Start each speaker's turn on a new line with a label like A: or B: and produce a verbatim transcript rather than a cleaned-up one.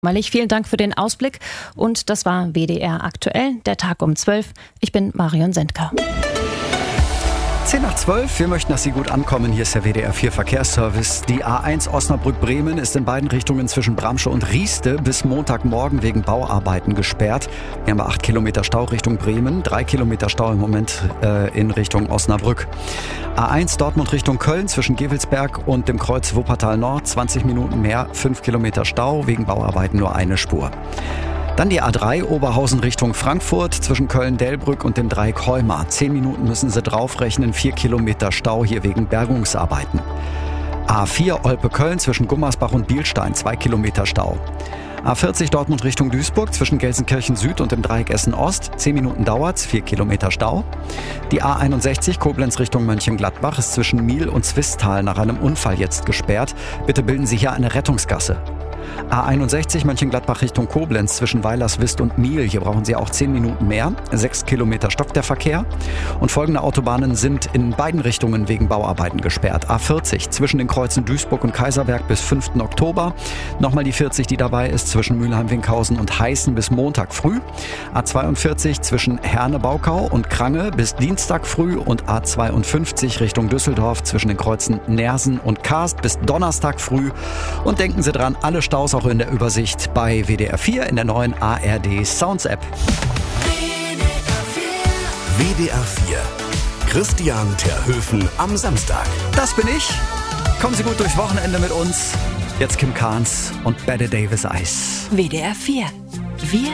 A: Malich, vielen Dank für den Ausblick. Und das war W D R aktuell, der Tag um zwölf. Ich bin Marion Sendker.
B: zehn nach zwölf, wir möchten, dass Sie gut ankommen. Hier ist der W D R vier Verkehrsservice. Die A eins Osnabrück-Bremen ist in beiden Richtungen zwischen Bramsche und Rieste bis Montagmorgen wegen Bauarbeiten gesperrt. Wir haben acht Kilometer Stau Richtung Bremen, drei Kilometer Stau im Moment äh, in Richtung Osnabrück. A eins Dortmund Richtung Köln zwischen Gevelsberg und dem Kreuz Wuppertal Nord, zwanzig Minuten mehr, fünf Kilometer Stau, wegen Bauarbeiten nur eine Spur. Dann die A drei Oberhausen Richtung Frankfurt zwischen Köln-Delbrück und dem Dreieck Heuma. Zehn Minuten müssen Sie draufrechnen, vier Kilometer Stau hier wegen Bergungsarbeiten. A vier Olpe-Köln zwischen Gummersbach und Bielstein, zwei Kilometer Stau. A vierzig Dortmund Richtung Duisburg zwischen Gelsenkirchen Süd und dem Dreieck Essen Ost. zehn Minuten dauert's, vier Kilometer Stau. Die A einundsechzig Koblenz Richtung Mönchengladbach ist zwischen Miel und Zwistal nach einem Unfall jetzt gesperrt. Bitte bilden Sie hier eine Rettungsgasse. A einundsechzig Mönchengladbach Richtung Koblenz zwischen Weilerswist und Miel. Hier brauchen Sie auch zehn Minuten mehr. sechs Kilometer stockt der Verkehr. Und folgende Autobahnen sind in beiden Richtungen wegen Bauarbeiten gesperrt. A vierzig zwischen den Kreuzen Duisburg und Kaiserberg bis fünften Oktober. Nochmal die vierzig, die dabei ist, zwischen Mülheim-Winkhausen und Heißen bis Montag früh. A zweiundvierzig zwischen Herne-Baukau und Krange bis Dienstag früh. Und A zweiundfünfzig Richtung Düsseldorf zwischen den Kreuzen Nersen und Karst bis Donnerstag früh. Und denken Sie dran, alle Staus auch in der Übersicht bei W D R vier in der neuen A R D Sounds App.
C: W D R vier. Christian Terhöfen am Samstag.
B: Das bin ich. Kommen Sie gut durchs Wochenende mit uns. Jetzt Kim Carnes und Bette Davis Eyes.
D: W D R vier. Wir